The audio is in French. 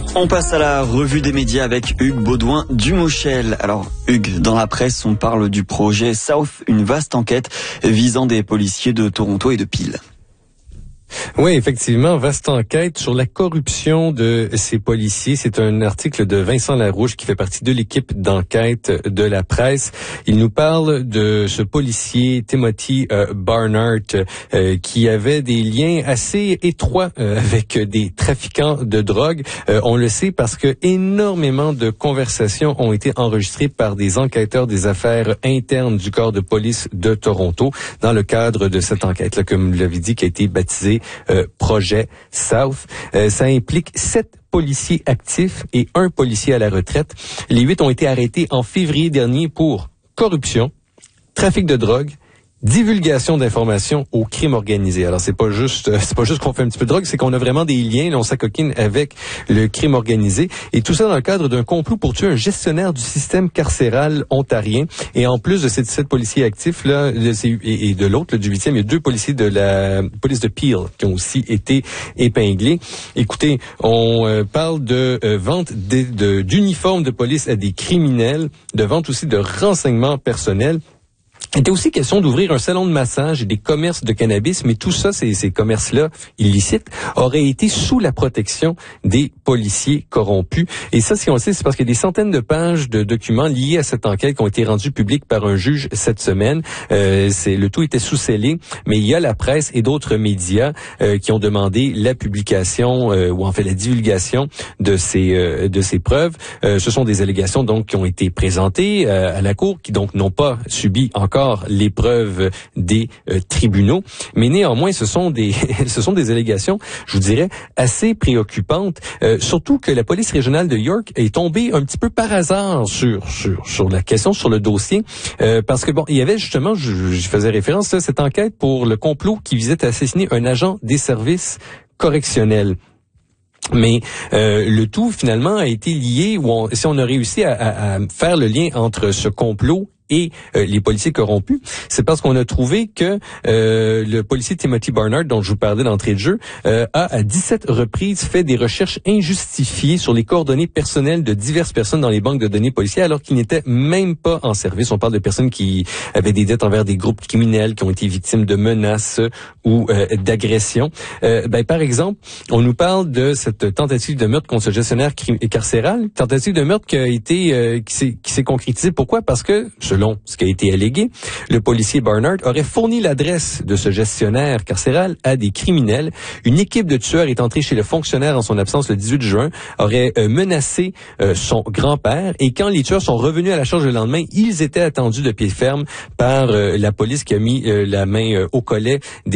On passe à la revue des médias avec Hugues Baudouin-Dumauchel. Alors Hugues, dans la presse, on parle du projet South, une vaste enquête visant des policiers de Toronto et de Peel. Oui, effectivement, vaste enquête sur la corruption de ces policiers. C'est un article de Vincent Larouche qui fait partie de l'équipe d'enquête de la presse. Il nous parle de ce policier Timothy Barnard qui avait des liens assez étroits avec des trafiquants de drogue. On le sait parce que énormément de conversations ont été enregistrées par des enquêteurs des affaires internes du corps de police de Toronto dans le cadre de cette enquête-là, comme vous l'avez dit, qui a été baptisée Projet South. Ça implique 7 policiers actifs et 1 policier à la retraite. Les 8 ont été arrêtés en février dernier pour corruption, trafic de drogue, divulgation d'informations au crime organisé. Alors c'est pas juste qu'on fait un petit peu de drogue, c'est qu'on a vraiment des liens, là, on s'acoquine avec le crime organisé, et tout ça dans le cadre d'un complot pour tuer un gestionnaire du système carcéral ontarien. Et en plus de ces 17 policiers actifs là, et de l'autre, du 8e, il y a 2 policiers de la police de Peel qui ont aussi été épinglés. Écoutez, on parle de vente d'uniformes de police à des criminels, de vente aussi de renseignements personnels. Il était aussi question d'ouvrir un salon de massage et des commerces de cannabis, mais tout ça, ces commerces-là illicites, auraient été sous la protection des policiers corrompus. Et ça, si on le sait, c'est parce qu'il y a des centaines de pages de documents liés à cette enquête qui ont été rendus publics par un juge cette semaine. Le tout était sous-scellé, mais il y a la presse et d'autres médias qui ont demandé la publication ou en fait la divulgation de ces preuves. Ce sont des allégations donc qui ont été présentées à la Cour, qui donc n'ont pas subi encore l'épreuve des tribunaux, mais néanmoins ce sont des allégations, je vous dirais, assez préoccupantes, surtout que la police régionale de York est tombée un petit peu par hasard sur la question, sur le dossier, parce que bon, il y avait justement, je faisais référence à cette enquête pour le complot qui visait à assassiner un agent des services correctionnels. Mais le tout finalement a été lié, si on a réussi à faire le lien entre ce complot et les policiers corrompus, c'est parce qu'on a trouvé que le policier Timothy Barnard, dont je vous parlais d'entrée de jeu, a à 17 reprises fait des recherches injustifiées sur les coordonnées personnelles de diverses personnes dans les banques de données policières, alors qu'ils n'étaient même pas en service. On parle de personnes qui avaient des dettes envers des groupes criminels, qui ont été victimes de menaces ou d'agressions. Par exemple, on nous parle de cette tentative de meurtre contre ce gestionnaire carcéral, tentative de meurtre qui s'est concrétisée. Pourquoi? Parce que, selon ce qui a été allégué, le policier Barnard aurait fourni l'adresse de ce gestionnaire carcéral à des criminels. Une équipe de tueurs est entrée chez le fonctionnaire en son absence le 18 juin, aurait menacé son grand-père, et quand les tueurs sont revenus à la charge le lendemain, ils étaient attendus de pied ferme par la police qui a mis la main au collet